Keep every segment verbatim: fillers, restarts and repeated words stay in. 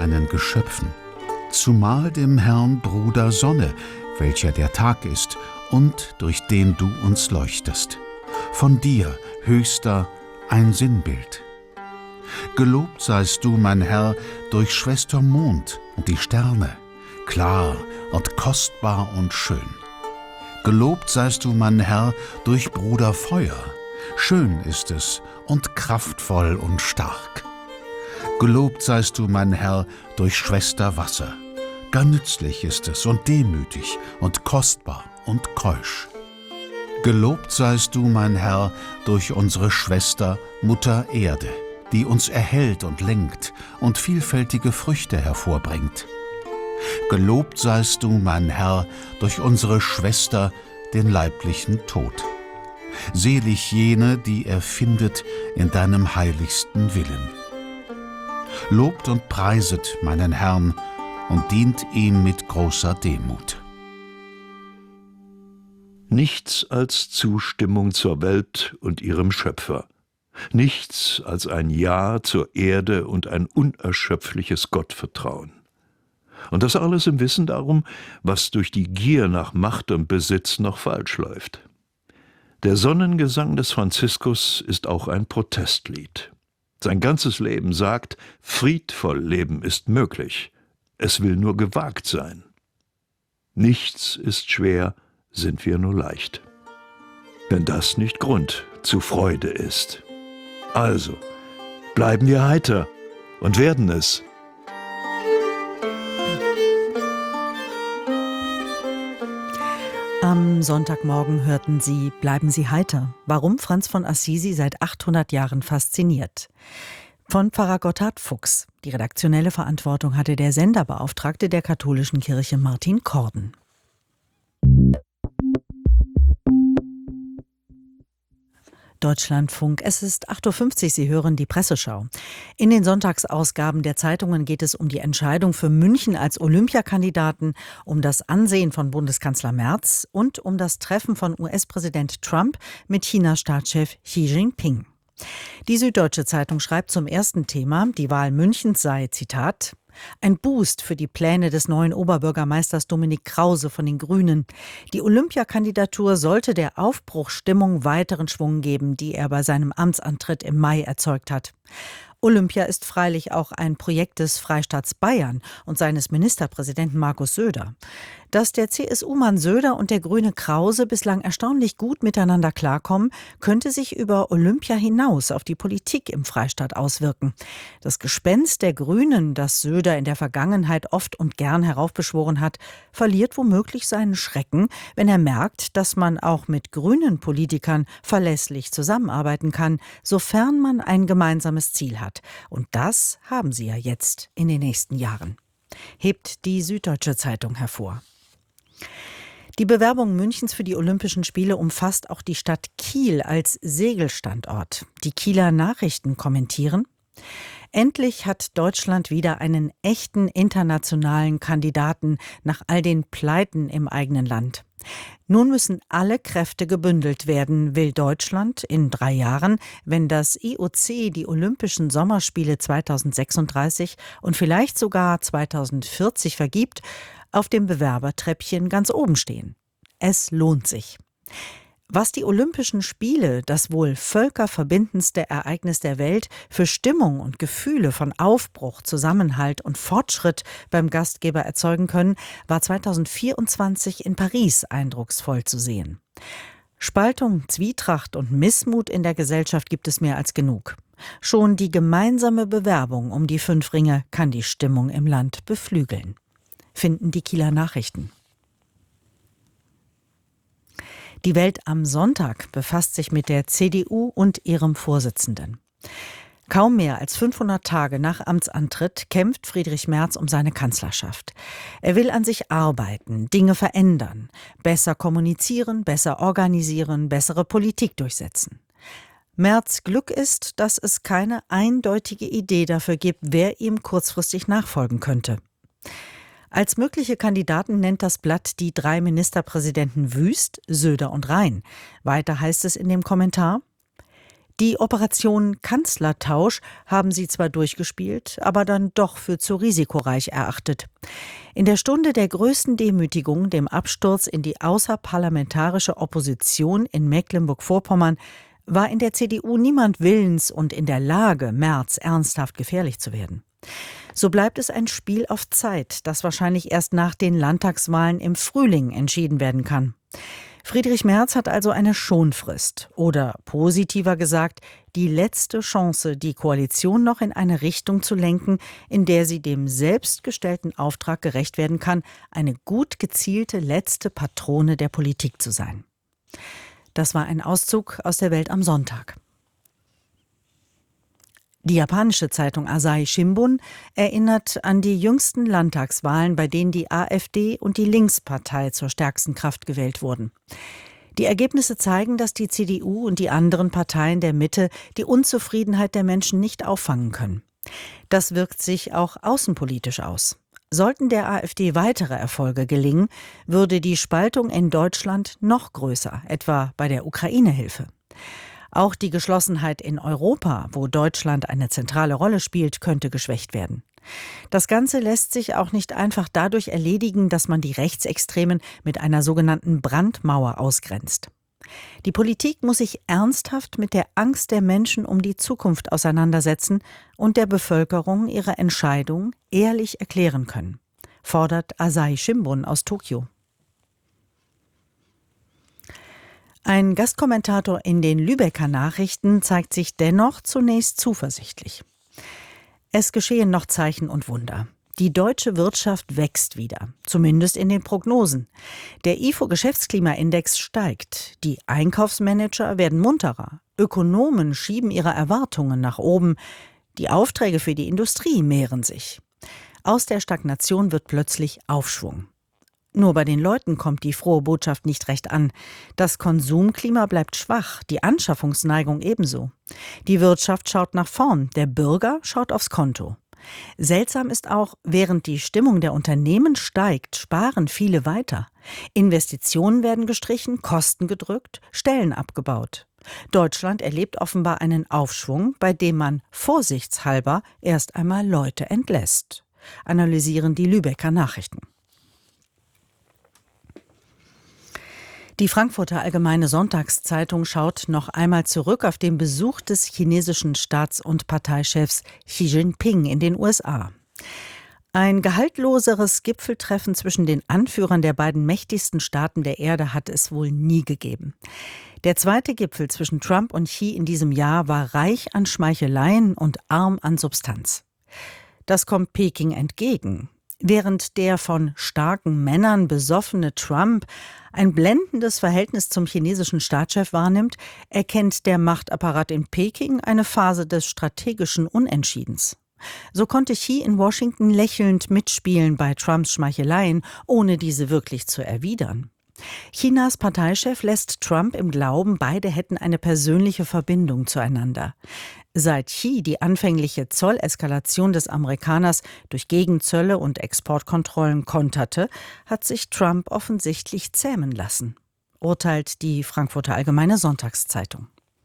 einen Geschöpfen, zumal dem Herrn Bruder Sonne, welcher der Tag ist und durch den du uns leuchtest. Von dir, Höchster, ein Sinnbild. Gelobt seist du, mein Herr, durch Schwester Mond und die Sterne, klar und kostbar und schön. Gelobt seist du, mein Herr, durch Bruder Feuer, schön ist es und kraftvoll und stark. Gelobt seist du, mein Herr, durch Schwester Wasser, gar nützlich ist es und demütig und kostbar und keusch. Gelobt seist du, mein Herr, durch unsere Schwester Mutter Erde, die uns erhält und lenkt und vielfältige Früchte hervorbringt. Gelobt seist du, mein Herr, durch unsere Schwester, den leiblichen Tod. Selig jene, die er findet in deinem heiligsten Willen. Lobt und preiset meinen Herrn und dient ihm mit großer Demut. Nichts als Zustimmung zur Welt und ihrem Schöpfer. Nichts als ein Ja zur Erde und ein unerschöpfliches Gottvertrauen. Und das alles im Wissen darum, was durch die Gier nach Macht und Besitz noch falsch läuft. Der Sonnengesang des Franziskus ist auch ein Protestlied. Sein ganzes Leben sagt, friedvoll leben ist möglich. Es will nur gewagt sein. Nichts ist schwer, sind wir nur leicht. Wenn das nicht Grund zu Freude ist. Also, bleiben wir heiter und werden es. Am Sonntagmorgen hörten Sie »Bleiben Sie heiter«, warum Franz von Assisi seit achthundert Jahren fasziniert. Von Pfarrer Gotthard Fuchs. Die redaktionelle Verantwortung hatte der Senderbeauftragte der katholischen Kirche Martin Korden. Deutschlandfunk, es ist acht Uhr fünfzig, Sie hören die Presseschau. In den Sonntagsausgaben der Zeitungen geht es um die Entscheidung für München als Olympiakandidaten, um das Ansehen von Bundeskanzler Merz und um das Treffen von U S-Präsident Trump mit China-Staatschef Xi Jinping. Die Süddeutsche Zeitung schreibt zum ersten Thema, die Wahl Münchens sei, Zitat, ein Boost für die Pläne des neuen Oberbürgermeisters Dominik Krause von den Grünen. Die Olympiakandidatur sollte der Aufbruchsstimmung weiteren Schwung geben, die er bei seinem Amtsantritt im Mai erzeugt hat. Olympia ist freilich auch ein Projekt des Freistaats Bayern und seines Ministerpräsidenten Markus Söder. Dass der C S U-Mann Söder und der Grüne Krause bislang erstaunlich gut miteinander klarkommen, könnte sich über Olympia hinaus auf die Politik im Freistaat auswirken. Das Gespenst der Grünen, das Söder in der Vergangenheit oft und gern heraufbeschworen hat, verliert womöglich seinen Schrecken, wenn er merkt, dass man auch mit grünen Politikern verlässlich zusammenarbeiten kann, sofern man ein gemeinsames Ziel hat. Und das haben sie ja jetzt in den nächsten Jahren, hebt die Süddeutsche Zeitung hervor. Die Bewerbung Münchens für die Olympischen Spiele umfasst auch die Stadt Kiel als Segelstandort. Die Kieler Nachrichten kommentieren: Endlich hat Deutschland wieder einen echten internationalen Kandidaten nach all den Pleiten im eigenen Land. Nun müssen alle Kräfte gebündelt werden, will Deutschland in drei Jahren, wenn das I O C die Olympischen Sommerspiele zweitausendsechsunddreißig und vielleicht sogar zweitausendvierzig vergibt, auf dem Bewerbertreppchen ganz oben stehen. Es lohnt sich. Was die Olympischen Spiele, das wohl völkerverbindendste Ereignis der Welt, für Stimmung und Gefühle von Aufbruch, Zusammenhalt und Fortschritt beim Gastgeber erzeugen können, war zweitausendvierundzwanzig in Paris eindrucksvoll zu sehen. Spaltung, Zwietracht und Missmut in der Gesellschaft gibt es mehr als genug. Schon die gemeinsame Bewerbung um die fünf Ringe kann die Stimmung im Land beflügeln, finden die Kieler Nachrichten. Die Welt am Sonntag befasst sich mit der C D U und ihrem Vorsitzenden. Kaum mehr als fünfhundert Tage nach Amtsantritt kämpft Friedrich Merz um seine Kanzlerschaft. Er will an sich arbeiten, Dinge verändern, besser kommunizieren, besser organisieren, bessere Politik durchsetzen. Merz' Glück ist, dass es keine eindeutige Idee dafür gibt, wer ihm kurzfristig nachfolgen könnte. Als mögliche Kandidaten nennt das Blatt die drei Ministerpräsidenten Wüst, Söder und Rhein. Weiter heißt es in dem Kommentar: Die Operation Kanzlertausch haben sie zwar durchgespielt, aber dann doch für zu risikoreich erachtet. In der Stunde der größten Demütigung, dem Absturz in die außerparlamentarische Opposition in Mecklenburg-Vorpommern, war in der C D U niemand willens und in der Lage, Merz ernsthaft gefährlich zu werden. So bleibt es ein Spiel auf Zeit, das wahrscheinlich erst nach den Landtagswahlen im Frühling entschieden werden kann. Friedrich Merz hat also eine Schonfrist oder positiver gesagt, die letzte Chance, die Koalition noch in eine Richtung zu lenken, in der sie dem selbstgestellten Auftrag gerecht werden kann, eine gut gezielte letzte Patrone der Politik zu sein. Das war ein Auszug aus der Welt am Sonntag. Die japanische Zeitung Asahi Shimbun erinnert an die jüngsten Landtagswahlen, bei denen die AfD und die Linkspartei zur stärksten Kraft gewählt wurden. Die Ergebnisse zeigen, dass die C D U und die anderen Parteien der Mitte die Unzufriedenheit der Menschen nicht auffangen können. Das wirkt sich auch außenpolitisch aus. Sollten der AfD weitere Erfolge gelingen, würde die Spaltung in Deutschland noch größer, etwa bei der Ukraine-Hilfe. Auch die Geschlossenheit in Europa, wo Deutschland eine zentrale Rolle spielt, könnte geschwächt werden. Das Ganze lässt sich auch nicht einfach dadurch erledigen, dass man die Rechtsextremen mit einer sogenannten Brandmauer ausgrenzt. Die Politik muss sich ernsthaft mit der Angst der Menschen um die Zukunft auseinandersetzen und der Bevölkerung ihre Entscheidung ehrlich erklären können, fordert Asahi Shimbun aus Tokio. Ein Gastkommentator in den Lübecker Nachrichten zeigt sich dennoch zunächst zuversichtlich. Es geschehen noch Zeichen und Wunder. Die deutsche Wirtschaft wächst wieder, zumindest in den Prognosen. Der I F O-Geschäftsklimaindex steigt, die Einkaufsmanager werden munterer, Ökonomen schieben ihre Erwartungen nach oben, die Aufträge für die Industrie mehren sich. Aus der Stagnation wird plötzlich Aufschwung. Nur bei den Leuten kommt die frohe Botschaft nicht recht an. Das Konsumklima bleibt schwach, die Anschaffungsneigung ebenso. Die Wirtschaft schaut nach vorn, der Bürger schaut aufs Konto. Seltsam ist auch, während die Stimmung der Unternehmen steigt, sparen viele weiter. Investitionen werden gestrichen, Kosten gedrückt, Stellen abgebaut. Deutschland erlebt offenbar einen Aufschwung, bei dem man vorsichtshalber erst einmal Leute entlässt, analysieren die Lübecker Nachrichten. Die Frankfurter Allgemeine Sonntagszeitung schaut noch einmal zurück auf den Besuch des chinesischen Staats- und Parteichefs Xi Jinping in den U S A. Ein gehaltloseres Gipfeltreffen zwischen den Anführern der beiden mächtigsten Staaten der Erde hat es wohl nie gegeben. Der zweite Gipfel zwischen Trump und Xi in diesem Jahr war reich an Schmeicheleien und arm an Substanz. Das kommt Peking entgegen. Während der von starken Männern besoffene Trump ein blendendes Verhältnis zum chinesischen Staatschef wahrnimmt, erkennt der Machtapparat in Peking eine Phase des strategischen Unentschiedens. So konnte Xi in Washington lächelnd mitspielen bei Trumps Schmeicheleien, ohne diese wirklich zu erwidern. Chinas Parteichef lässt Trump im Glauben, beide hätten eine persönliche Verbindung zueinander. Seit Xi die anfängliche Zolleskalation des Amerikaners durch Gegenzölle und Exportkontrollen konterte, hat sich Trump offensichtlich zähmen lassen, urteilt die Frankfurter Allgemeine Sonntagszeitung.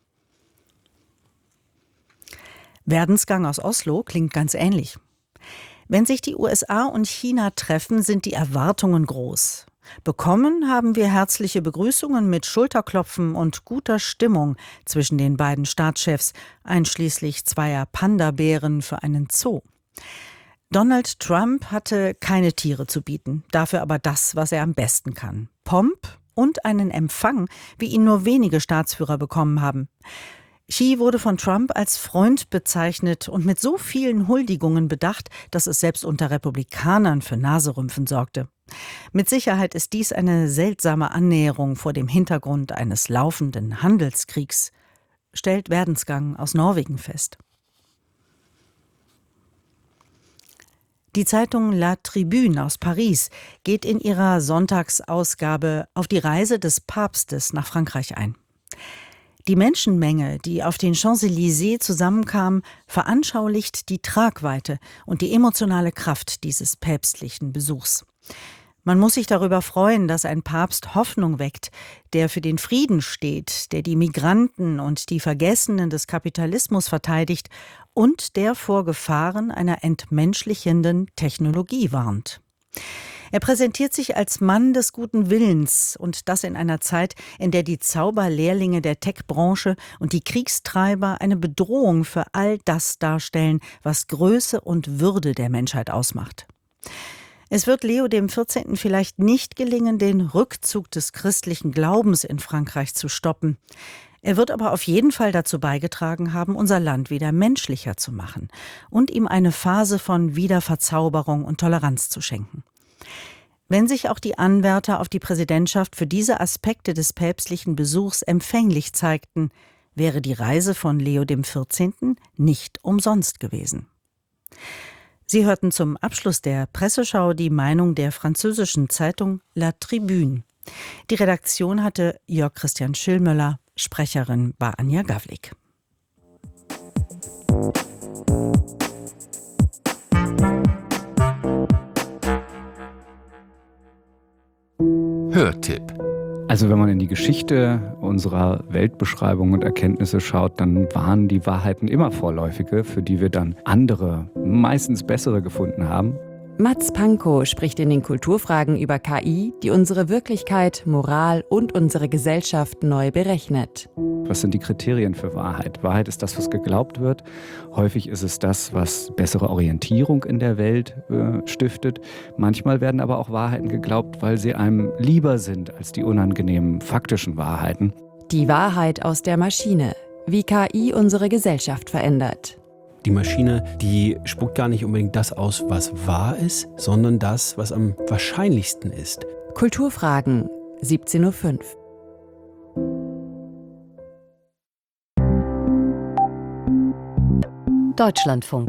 Werdensgang aus Oslo klingt ganz ähnlich. Wenn sich die U S A und China treffen, sind die Erwartungen groß. Bekommen haben wir herzliche Begrüßungen mit Schulterklopfen und guter Stimmung zwischen den beiden Staatschefs, einschließlich zweier Panda-Bären für einen Zoo. Donald Trump hatte keine Tiere zu bieten, dafür aber das, was er am besten kann: Pomp und einen Empfang, wie ihn nur wenige Staatsführer bekommen haben. Xi wurde von Trump als Freund bezeichnet und mit so vielen Huldigungen bedacht, dass es selbst unter Republikanern für Naserümpfen sorgte. Mit Sicherheit ist dies eine seltsame Annäherung vor dem Hintergrund eines laufenden Handelskriegs, stellt Werdensgang aus Norwegen fest. Die Zeitung La Tribune aus Paris geht in ihrer Sonntagsausgabe auf die Reise des Papstes nach Frankreich ein. Die Menschenmenge, die auf den Champs-Élysées zusammenkam, veranschaulicht die Tragweite und die emotionale Kraft dieses päpstlichen Besuchs. Man muss sich darüber freuen, dass ein Papst Hoffnung weckt, der für den Frieden steht, der die Migranten und die Vergessenen des Kapitalismus verteidigt und der vor Gefahren einer entmenschlichenden Technologie warnt. Er präsentiert sich als Mann des guten Willens und das in einer Zeit, in der die Zauberlehrlinge der Tech-Branche und die Kriegstreiber eine Bedrohung für all das darstellen, was Größe und Würde der Menschheit ausmacht. Es wird Leo dem vierzehnten vielleicht nicht gelingen, den Rückzug des christlichen Glaubens in Frankreich zu stoppen. Er wird aber auf jeden Fall dazu beigetragen haben, unser Land wieder menschlicher zu machen und ihm eine Phase von Wiederverzauberung und Toleranz zu schenken. Wenn sich auch die Anwärter auf die Präsidentschaft für diese Aspekte des päpstlichen Besuchs empfänglich zeigten, wäre die Reise von Leo dem vierzehnten nicht umsonst gewesen. Sie hörten zum Abschluss der Presseschau die Meinung der französischen Zeitung La Tribune. Die Redaktion hatte Jörg Christian Schillmöller, Sprecherin war Anja Gawlik. Hörtipp. Also wenn man in die Geschichte unserer Weltbeschreibung und Erkenntnisse schaut, dann waren die Wahrheiten immer vorläufige, für die wir dann andere, meistens bessere gefunden haben. Mats Pankow spricht in den Kulturfragen über K I, die unsere Wirklichkeit, Moral und unsere Gesellschaft neu berechnet. Was sind die Kriterien für Wahrheit? Wahrheit ist das, was geglaubt wird. Häufig ist es das, was bessere Orientierung in der Welt äh, stiftet. Manchmal werden aber auch Wahrheiten geglaubt, weil sie einem lieber sind als die unangenehmen faktischen Wahrheiten. Die Wahrheit aus der Maschine. Wie K I unsere Gesellschaft verändert. Die Maschine, die spuckt gar nicht unbedingt das aus, was wahr ist, sondern das, was am wahrscheinlichsten ist. Kulturfragen, siebzehn Uhr fünf. Deutschlandfunk.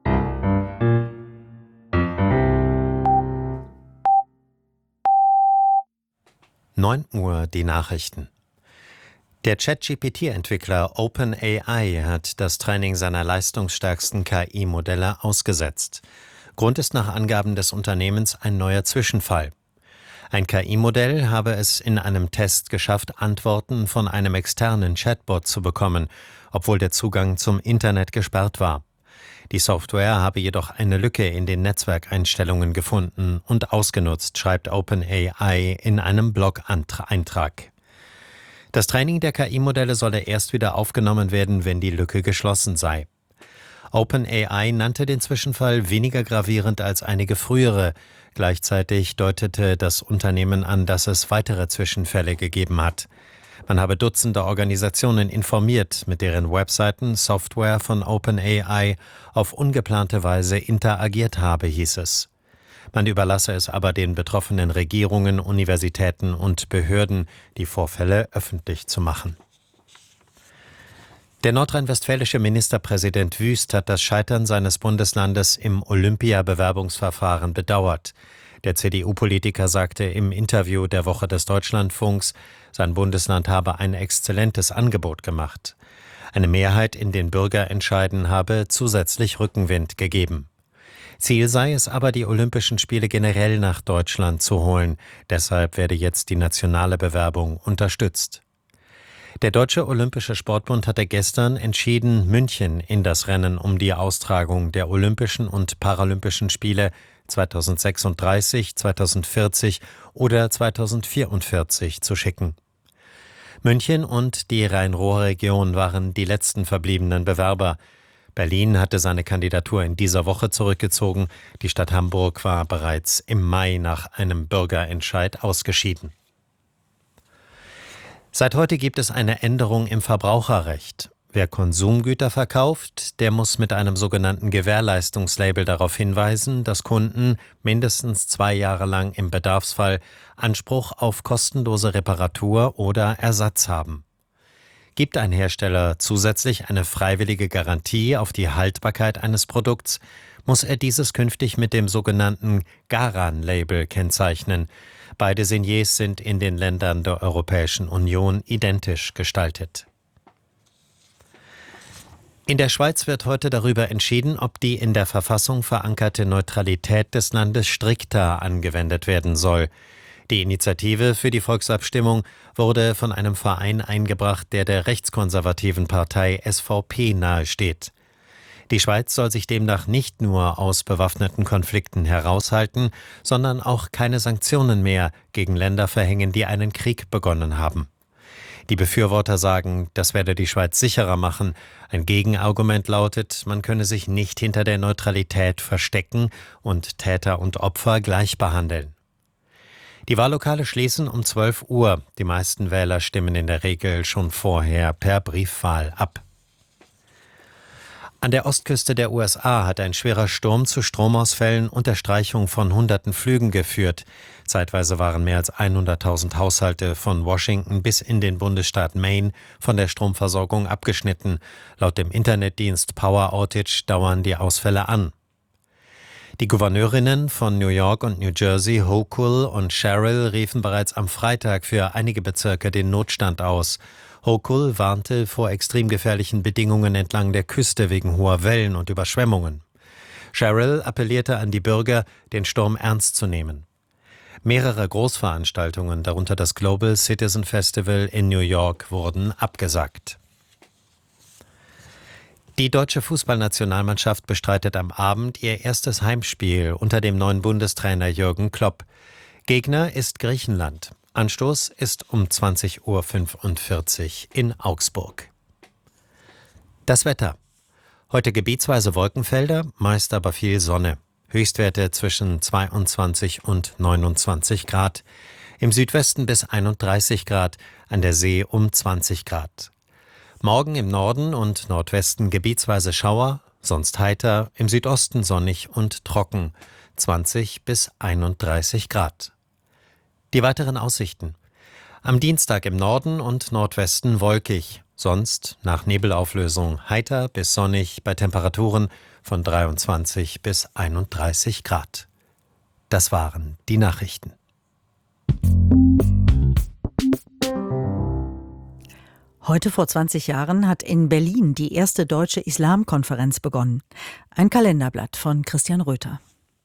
neun Uhr die Nachrichten. Der Chat-G P T-Entwickler OpenAI hat das Training seiner leistungsstärksten K I-Modelle ausgesetzt. Grund ist nach Angaben des Unternehmens ein neuer Zwischenfall. Ein K I-Modell habe es in einem Test geschafft, Antworten von einem externen Chatbot zu bekommen, obwohl der Zugang zum Internet gesperrt war. Die Software habe jedoch eine Lücke in den Netzwerkeinstellungen gefunden und ausgenutzt, schreibt OpenAI in einem Blog-Eintrag. Das Training der K I-Modelle solle erst wieder aufgenommen werden, wenn die Lücke geschlossen sei. OpenAI nannte den Zwischenfall weniger gravierend als einige frühere. Gleichzeitig deutete das Unternehmen an, dass es weitere Zwischenfälle gegeben hat. Man habe Dutzende Organisationen informiert, mit deren Webseiten Software von OpenAI auf ungeplante Weise interagiert habe, hieß es. Man überlasse es aber den betroffenen Regierungen, Universitäten und Behörden, die Vorfälle öffentlich zu machen. Der nordrhein-westfälische Ministerpräsident Wüst hat das Scheitern seines Bundeslandes im Olympia-Bewerbungsverfahren bedauert. Der C D U-Politiker sagte im Interview der Woche des Deutschlandfunks, sein Bundesland habe ein exzellentes Angebot gemacht. Eine Mehrheit in den Bürgerentscheiden habe zusätzlich Rückenwind gegeben. Ziel sei es aber, die Olympischen Spiele generell nach Deutschland zu holen. Deshalb werde jetzt die nationale Bewerbung unterstützt. Der Deutsche Olympische Sportbund hatte gestern entschieden, München in das Rennen um die Austragung der Olympischen und Paralympischen Spiele zweitausendsechsunddreißig, zweitausendvierzig oder zweitausendvierundvierzig zu schicken. München und die Rhein-Ruhr-Region waren die letzten verbliebenen Bewerber. Berlin hatte seine Kandidatur in dieser Woche zurückgezogen. Die Stadt Hamburg war bereits im Mai nach einem Bürgerentscheid ausgeschieden. Seit heute gibt es eine Änderung im Verbraucherrecht. Wer Konsumgüter verkauft, der muss mit einem sogenannten Gewährleistungslabel darauf hinweisen, dass Kunden mindestens zwei Jahre lang im Bedarfsfall Anspruch auf kostenlose Reparatur oder Ersatz haben. Gibt ein Hersteller zusätzlich eine freiwillige Garantie auf die Haltbarkeit eines Produkts, muss er dieses künftig mit dem sogenannten Garan-Label kennzeichnen. Beide Signiers sind in den Ländern der Europäischen Union identisch gestaltet. In der Schweiz wird heute darüber entschieden, ob die in der Verfassung verankerte Neutralität des Landes strikter angewendet werden soll. Die Initiative für die Volksabstimmung wurde von einem Verein eingebracht, der der rechtskonservativen Partei S V P nahesteht. Die Schweiz soll sich demnach nicht nur aus bewaffneten Konflikten heraushalten, sondern auch keine Sanktionen mehr gegen Länder verhängen, die einen Krieg begonnen haben. Die Befürworter sagen, das werde die Schweiz sicherer machen. Ein Gegenargument lautet, man könne sich nicht hinter der Neutralität verstecken und Täter und Opfer gleich behandeln. Die Wahllokale schließen um zwölf Uhr. Die meisten Wähler stimmen in der Regel schon vorher per Briefwahl ab. An der Ostküste der U S A hat ein schwerer Sturm zu Stromausfällen und der Streichung von hunderten Flügen geführt. Zeitweise waren mehr als hunderttausend Haushalte von Washington bis in den Bundesstaat Maine von der Stromversorgung abgeschnitten. Laut dem Internetdienst Power Outage dauern die Ausfälle an. Die Gouverneurinnen von New York und New Jersey, Hochul und Sherrill, riefen bereits am Freitag für einige Bezirke den Notstand aus. Hochul warnte vor extrem gefährlichen Bedingungen entlang der Küste wegen hoher Wellen und Überschwemmungen. Sherrill appellierte an die Bürger, den Sturm ernst zu nehmen. Mehrere Großveranstaltungen, darunter das Global Citizen Festival in New York, wurden abgesagt. Die deutsche Fußballnationalmannschaft bestreitet am Abend ihr erstes Heimspiel unter dem neuen Bundestrainer Jürgen Klopp. Gegner ist Griechenland. Anstoß ist um zwanzig Uhr fünfundvierzig in Augsburg. Das Wetter. Heute gebietsweise Wolkenfelder, meist aber viel Sonne. Höchstwerte zwischen zweiundzwanzig und neunundzwanzig Grad. Im Südwesten bis einunddreißig Grad, an der See um zwanzig Grad. Morgen im Norden und Nordwesten gebietsweise Schauer, sonst heiter, im Südosten sonnig und trocken, zwanzig bis einunddreißig Grad. Die weiteren Aussichten. Am Dienstag im Norden und Nordwesten wolkig, sonst nach Nebelauflösung heiter bis sonnig bei Temperaturen von dreiundzwanzig bis einunddreißig Grad. Das waren die Nachrichten. Heute vor zwanzig Jahren hat in Berlin die erste deutsche Islamkonferenz begonnen. Ein Kalenderblatt von Christian Röther.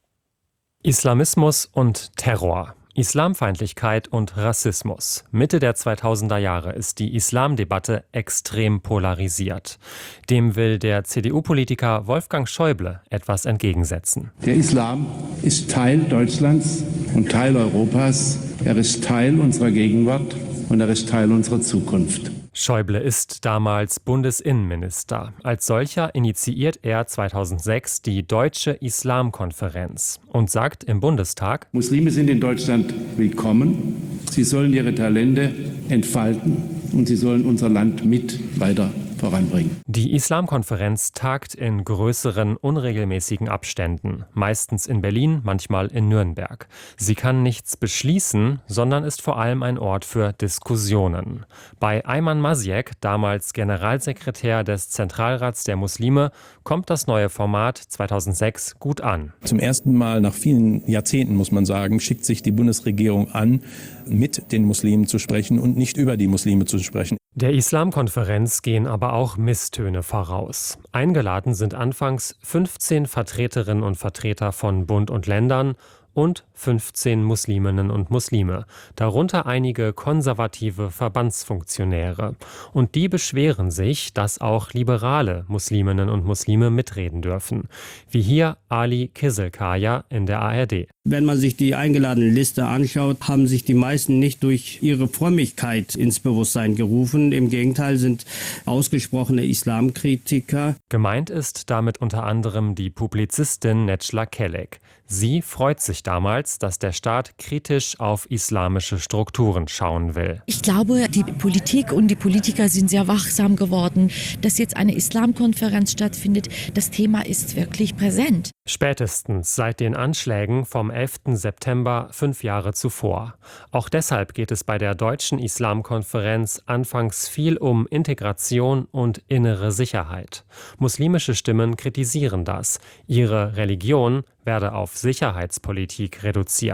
Islamismus und Terror. Islamfeindlichkeit und Rassismus. Mitte der zweitausender Jahre ist die Islamdebatte extrem polarisiert. Dem will der C D U-Politiker Wolfgang Schäuble etwas entgegensetzen. Der Islam ist Teil Deutschlands und Teil Europas. Er ist Teil unserer Gegenwart und er ist Teil unserer Zukunft. Schäuble ist damals Bundesinnenminister. Als solcher initiiert er zweitausendsechs die Deutsche Islamkonferenz und sagt im Bundestag: Muslime sind in Deutschland willkommen. Sie sollen ihre Talente entfalten und sie sollen unser Land mit weiter voranbringen. Die Islamkonferenz tagt in größeren, unregelmäßigen Abständen, meistens in Berlin, manchmal in Nürnberg. Sie kann nichts beschließen, sondern ist vor allem ein Ort für Diskussionen. Bei Ayman Masiek, damals Generalsekretär des Zentralrats der Muslime, kommt das neue Format zweitausendsechs gut an. Zum ersten Mal nach vielen Jahrzehnten, muss man sagen, schickt sich die Bundesregierung an, mit den Muslimen zu sprechen und nicht über die Muslime zu sprechen. Der Islamkonferenz gehen aber auch Misstöne voraus. Eingeladen sind anfangs fünfzehn Vertreterinnen und Vertreter von Bund und Ländern und fünfzehn Musliminnen und Muslime, darunter einige konservative Verbandsfunktionäre. Und die beschweren sich, dass auch liberale Musliminnen und Muslime mitreden dürfen. Wie hier Ali Kizilkaya in der A R D. Wenn man sich die eingeladene Liste anschaut, haben sich die meisten nicht durch ihre Frömmigkeit ins Bewusstsein gerufen. Im Gegenteil sind ausgesprochene Islamkritiker. Gemeint ist damit unter anderem die Publizistin Necla Kelek. Sie freut sich damals, dass der Staat kritisch auf islamische Strukturen schauen will. Ich glaube, die Politik und die Politiker sind sehr wachsam geworden, dass jetzt eine Islamkonferenz stattfindet. Das Thema ist wirklich präsent. Spätestens seit den Anschlägen vom elften September fünf Jahre zuvor. Auch deshalb geht es bei der Deutschen Islamkonferenz anfangs viel um Integration und innere Sicherheit. Muslimische Stimmen kritisieren das. Ihre Religion werde auf Sicherheitspolitik reduziert.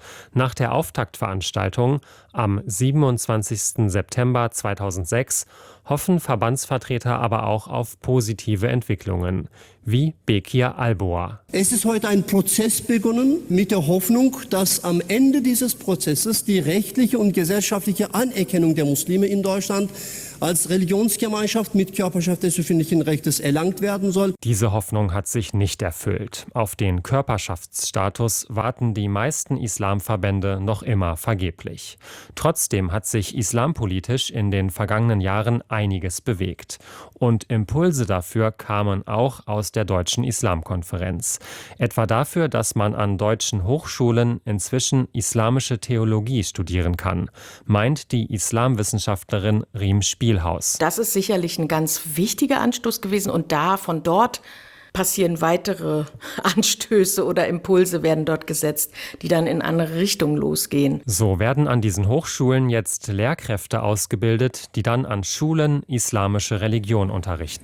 Nach der Auftaktveranstaltung am siebenundzwanzigsten September zweitausendsechs hoffen Verbandsvertreter aber auch auf positive Entwicklungen, wie Bekir Alboa. Es ist heute ein Prozess begonnen mit der Hoffnung, dass am Ende dieses Prozesses die rechtliche und gesellschaftliche Anerkennung der Muslime in Deutschland als Religionsgemeinschaft mit Körperschaft des öffentlichen Rechtes erlangt werden soll. Diese Hoffnung hat sich nicht erfüllt. Auf den Körperschaftsstatus warten die meisten Islamverbände noch immer vergeblich. Trotzdem hat sich islampolitisch in den vergangenen Jahren einiges bewegt. Und Impulse dafür kamen auch aus der Deutschen Islamkonferenz. Etwa dafür, dass man an deutschen Hochschulen inzwischen islamische Theologie studieren kann, meint die Islamwissenschaftlerin Riem Spielhaus. Das ist sicherlich ein ganz wichtiger Anstoß gewesen und da von dort passieren weitere Anstöße oder Impulse werden dort gesetzt, die dann in andere Richtungen losgehen. So werden an diesen Hochschulen jetzt Lehrkräfte ausgebildet, die dann an Schulen islamische Religion unterrichten.